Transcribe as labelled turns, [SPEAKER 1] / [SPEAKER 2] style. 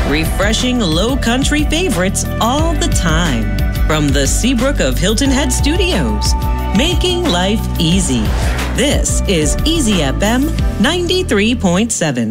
[SPEAKER 1] refreshing low country favorites all the time. From the Seabrook of Hilton Head Studios, making life easy. This is Easy FM 93.7.